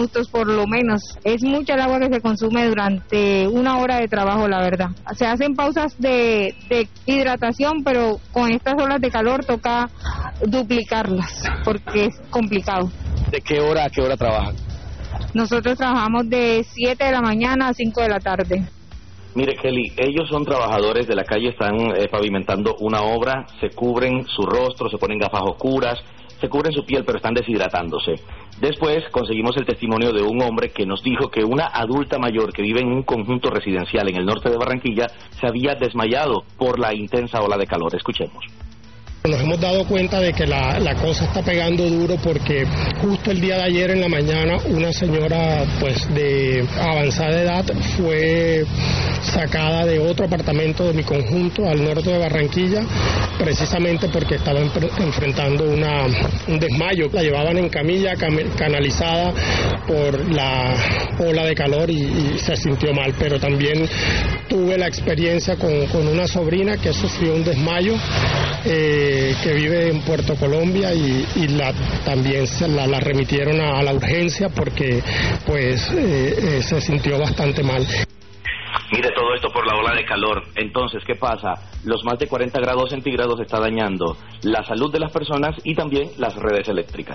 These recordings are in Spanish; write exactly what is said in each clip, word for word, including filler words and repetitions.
minutos por lo menos. Es mucha el agua que se consume durante una hora de trabajo, la verdad. Se hacen pausas de, de hidratación, pero con estas olas de calor toca duplicarlas porque es complicado. ¿De qué hora a qué hora trabajan? Nosotros trabajamos de siete de la mañana a cinco de la tarde. Mire, Kelly, ellos son trabajadores de la calle, están eh, pavimentando una obra, se cubren su rostro, se ponen gafas oscuras, se cubren su piel, pero están deshidratándose. Después conseguimos el testimonio de un hombre que nos dijo que una adulta mayor que vive en un conjunto residencial en el norte de Barranquilla se había desmayado por la intensa ola de calor. Escuchemos. Nos hemos dado cuenta de que la, la cosa está pegando duro porque justo el día de ayer en la mañana una señora pues de avanzada edad fue sacada de otro apartamento de mi conjunto al norte de Barranquilla precisamente porque estaba enfrentando una, un desmayo. La llevaban en camilla canalizada por la ola de calor y, y se sintió mal, pero también tuve la experiencia con, con una sobrina que sufrió un desmayo eh, que vive en Puerto Colombia y, y la, también se la, la remitieron a, a la urgencia porque pues eh, eh, se sintió bastante mal. Mire, todo esto por la ola de calor. Entonces, ¿qué pasa? Los más de cuarenta grados centígrados está dañando la salud de las personas y también las redes eléctricas.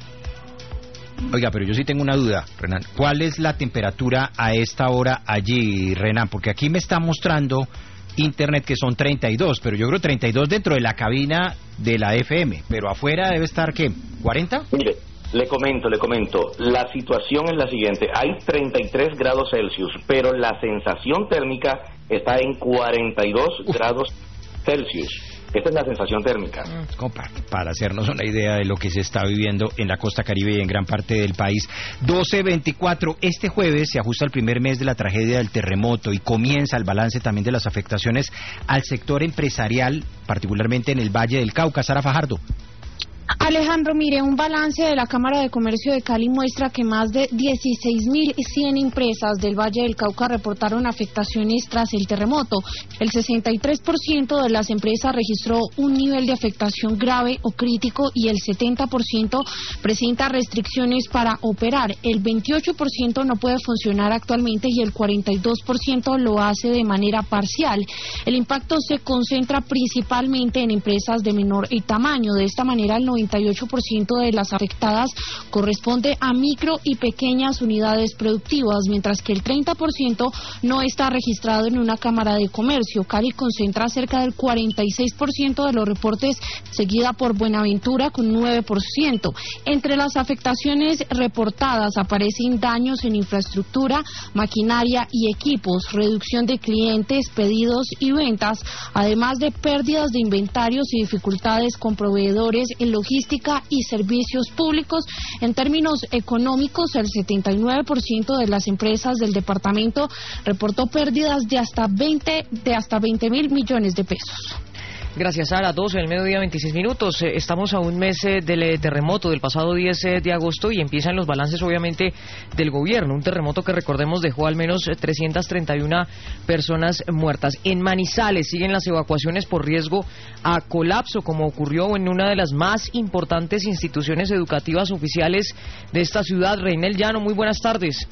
Oiga, pero yo sí tengo una duda, Renan. ¿Cuál es la temperatura a esta hora allí, Renan? Porque aquí me está mostrando internet que son treinta y dos, pero yo creo treinta y dos dentro de la cabina de la F M, pero afuera debe estar, ¿qué? ¿cuarenta? Mire, le comento, le comento, la situación es la siguiente, hay treinta y tres grados Celsius, pero la sensación térmica está en cuarenta y dos Uf. grados Celsius. Esta es la sensación térmica. Para, para hacernos una idea de lo que se está viviendo en la costa caribe y en gran parte del país. doce veinticuatro, este jueves se ajusta el primer mes de la tragedia del terremoto y comienza el balance también de las afectaciones al sector empresarial, particularmente en el Valle del Cauca. Sara Fajardo. Alejandro, mire, un balance de la Cámara de Comercio de Cali muestra que más de dieciséis mil cien empresas del Valle del Cauca reportaron afectaciones tras el terremoto. El sesenta y tres por ciento de las empresas registró un nivel de afectación grave o crítico y el setenta por ciento presenta restricciones para operar. El veintiocho por ciento no puede funcionar actualmente y el cuarenta y dos por ciento lo hace de manera parcial. El impacto se concentra principalmente en empresas de menor tamaño. De esta manera, el noventa y ocho por ciento de las afectadas corresponde a micro y pequeñas unidades productivas, mientras que el treinta por ciento no está registrado en una cámara de comercio. Cali concentra cerca del cuarenta y seis por ciento de los reportes, seguida por Buenaventura con nueve por ciento. Entre las afectaciones reportadas aparecen daños en infraestructura, maquinaria y equipos, reducción de clientes, pedidos y ventas, además de pérdidas de inventarios y dificultades con proveedores en logística y servicios públicos. En términos económicos, el setenta y nueve por ciento de las empresas del departamento reportó pérdidas de hasta veinte de hasta veinte mil millones de pesos. Gracias, Sara. doce del mediodía, veintiséis minutos. Eh, estamos a un mes eh, del eh, terremoto del pasado diez eh, de agosto y empiezan los balances, obviamente, del gobierno. Un terremoto que, recordemos, dejó al menos eh, trescientas treinta y una personas muertas. En Manizales siguen las evacuaciones por riesgo a colapso, como ocurrió en una de las más importantes instituciones educativas oficiales de esta ciudad. Reinel Llano, muy buenas tardes.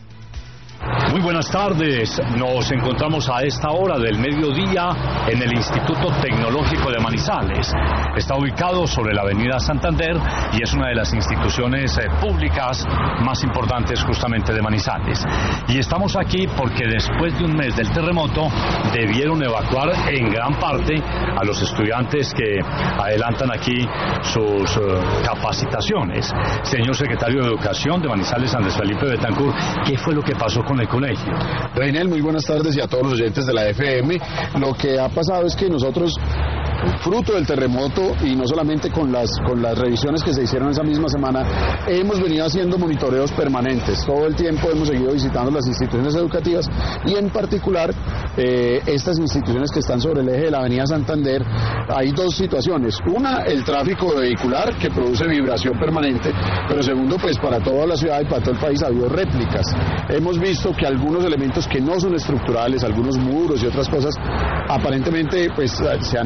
Muy buenas tardes, nos encontramos a esta hora del mediodía en el Instituto Tecnológico de Manizales. Está ubicado sobre la avenida Santander y es una de las instituciones eh, públicas más importantes justamente de Manizales. Y estamos aquí porque después de un mes del terremoto debieron evacuar en gran parte a los estudiantes que adelantan aquí sus uh, capacitaciones. Señor Secretario de Educación de Manizales, Andrés Felipe Betancur, ¿qué fue lo que pasó con el colegio? Reinel, muy buenas tardes y a todos los oyentes de la F M. Lo que ha pasado es que nosotros, fruto del terremoto y no solamente con las con las revisiones que se hicieron esa misma semana, hemos venido haciendo monitoreos permanentes. Todo el tiempo hemos seguido visitando las instituciones educativas y en particular eh, estas instituciones que están sobre el eje de la avenida Santander. Hay dos situaciones: una, el tráfico vehicular, que produce vibración permanente, pero segundo, pues para toda la ciudad y para todo el país ha habido réplicas. Hemos visto que algunos elementos que no son estructurales, algunos muros y otras cosas, aparentemente pues se han movido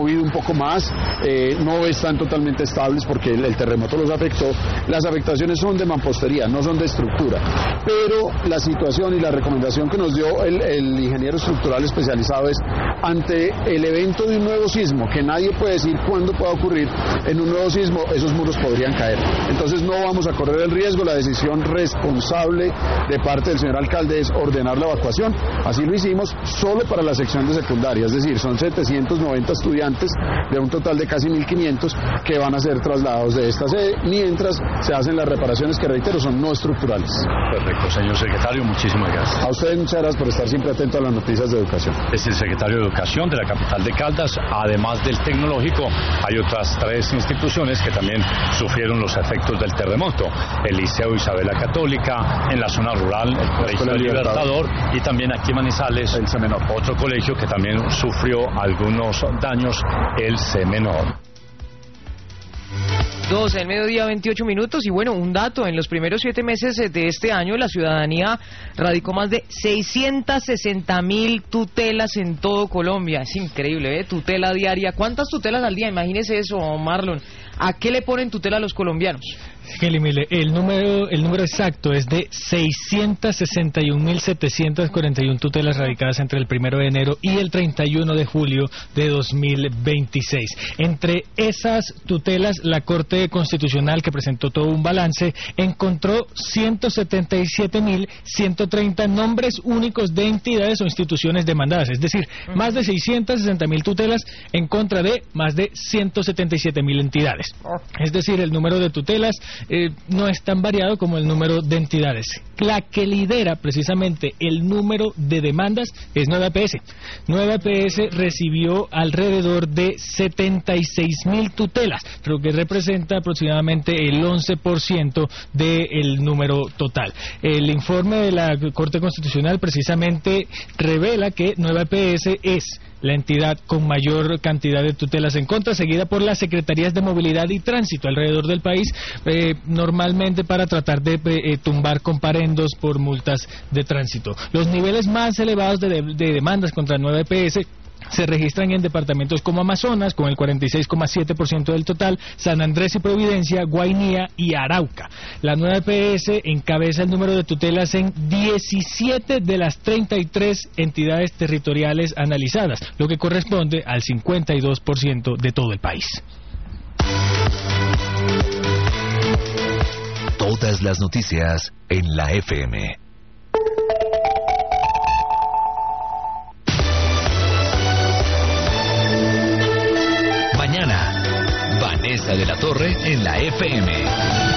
movido un poco más, eh, no están totalmente estables porque el, el terremoto los afectó. Las afectaciones son de mampostería, no son de estructura, pero la situación y la recomendación que nos dio el, el ingeniero estructural especializado es, ante el evento de un nuevo sismo, que nadie puede decir cuándo pueda ocurrir, en un nuevo sismo esos muros podrían caer. Entonces no vamos a correr el riesgo, la decisión responsable de parte del señor alcalde es ordenar la evacuación. Así lo hicimos solo para la sección de secundaria, es decir, son setecientos noventa estudiantes de un total de casi mil quinientos que van a ser trasladados de esta sede mientras se hacen las reparaciones que, reitero, son no estructurales. Perfecto, señor secretario, muchísimas gracias. A ustedes muchas gracias por estar siempre atento a las noticias de educación. Es el secretario de Educación de la capital de Caldas. Además del tecnológico, hay otras tres instituciones que también sufrieron los efectos del terremoto. El Liceo Isabela Católica, en la zona rural, el Colegio del Libertador, y también aquí en Manizales, el C Menor, otro colegio que también sufrió algunos daños, el C Menor. Dos, el mediodía, veintiocho minutos. Y bueno, un dato, en los primeros siete meses de este año la ciudadanía radicó más de seiscientas sesenta mil tutelas en todo Colombia. Es increíble, ¿eh? Tutela diaria. ¿Cuántas tutelas al día? Imagínese eso, Marlon. ¿A qué le ponen tutela a los colombianos? Kelly, mire, el número, el número exacto es de seiscientas sesenta y un mil setecientas cuarenta y una tutelas radicadas entre el primero de enero y el treinta y uno de julio de dos mil veintiséis. Entre esas tutelas, la Corte Constitucional, que presentó todo un balance, encontró ciento setenta y siete mil ciento treinta nombres únicos de entidades o instituciones demandadas, es decir, uh-huh. más de seiscientas sesenta mil tutelas en contra de más de ciento setenta y siete mil entidades. Uh-huh. Es decir, el número de tutelas Eh, no es tan variado como el número de entidades. La que lidera precisamente el número de demandas es nueve A P S. nueve A P S recibió alrededor de setenta y seis mil tutelas, lo que representa aproximadamente el once por ciento del número total. El informe de la Corte Constitucional precisamente revela que nueve A P S es la entidad con mayor cantidad de tutelas en contra, seguida por las Secretarías de Movilidad y Tránsito alrededor del país, eh, normalmente para tratar de eh, tumbar comparendos por multas de tránsito. Los niveles más elevados de, de, de demandas contra nueve A P S se registran en departamentos como Amazonas, con el cuarenta y seis coma siete por ciento del total, San Andrés y Providencia, Guainía y Arauca. La nueve A P S encabeza el número de tutelas en diecisiete de las treinta y tres entidades territoriales analizadas, lo que corresponde al cincuenta y dos por ciento de todo el país. Todas las noticias en la F M. Mañana, Vanessa de la Torre en la F M.